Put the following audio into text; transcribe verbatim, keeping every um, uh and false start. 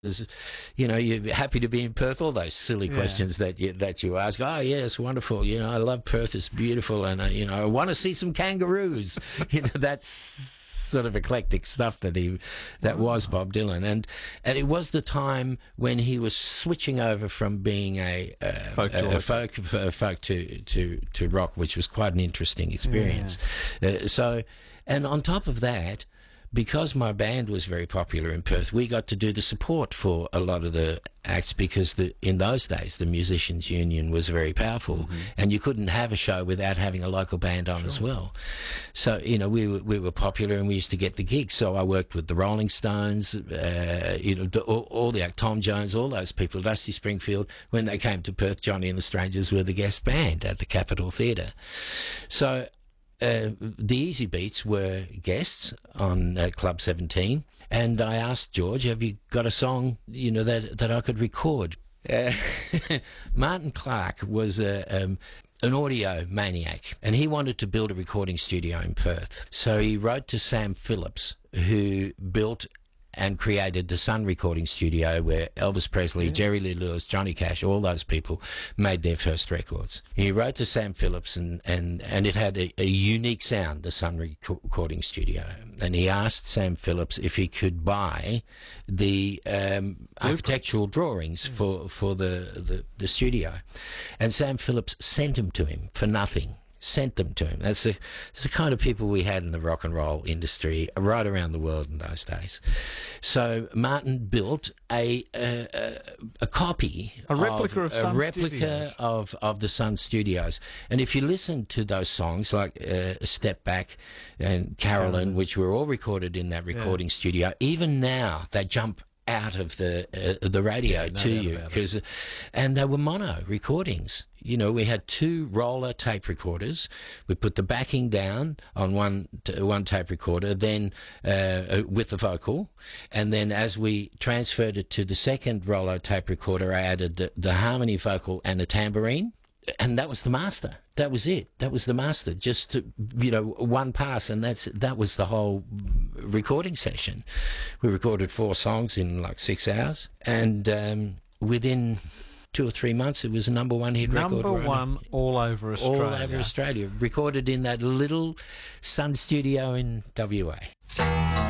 Is, you know, you're happy to be in Perth. All those silly Yeah. questions that you, that you ask. Oh, yes, wonderful. You know, I love Perth. It's beautiful, and uh, you know, I want to see some kangaroos. You know, that's sort of eclectic stuff that he that Wow. was Bob Dylan, and and it was the time when he was switching over from being a uh, Folk a, to a rock. folk uh, folk to to to rock, which was quite an interesting experience. Uh, so, and on top of that, because my band was very popular in Perth, we got to do the support for a lot of the acts, because the, in those days the Musicians Union was very powerful, mm-hmm. and you couldn't have a show without having a local band on sure. as well. So, you know, we were, we were popular, and we used to get the gigs. So I worked with the Rolling Stones, uh, you know, all, all the Tom Jones, all those people, Dusty Springfield. When they came to Perth, Johnny and the Strangers were the guest band at the Capitol Theatre. So Uh, the Easy Beats were guests on uh, Club seventeen, and I asked George, have you got a song, you know, that that I could record? Uh, Martin Clark was a, um, an audio maniac, and he wanted to build a recording studio in Perth. So he wrote to Sam Phillips, who built and created the Sun Recording Studio, where Elvis Presley, yeah. Jerry Lee Lewis, Johnny Cash, all those people made their first records. He wrote to Sam Phillips, and, and, and it had a, a unique sound, the Sun Recording Studio. And he asked Sam Phillips if he could buy the um, architectural drawings yeah. for, for the, the, the studio. And Sam Phillips sent them to him for nothing. Sent them to him. That's the, that's the kind of people we had in the rock and roll industry right around the world in those days. So Martin built a a, a, a copy, a replica of, of Sun a replica Studios. of of the Sun Studios. And if you listen to those songs like uh, Step Back and Carolyn, Carolyn, which were all recorded in that recording yeah. studio, even now they jump out of the uh, the radio yeah, no to you, because, uh, and they were mono recordings. You know, we had two roller tape recorders. We put the backing down on one t- one tape recorder, then uh, with the vocal, and then as we transferred it to the second roller tape recorder, I added the, the harmony vocal and the tambourine. And that was the master. That was it. That was the master. Just, to, you know, one pass, and that's that was the whole recording session. We recorded four songs in like six hours, and um, within two or three months, it was a number one hit number record. Number one all over Australia. All over Australia. Recorded in that little Sun studio in W A.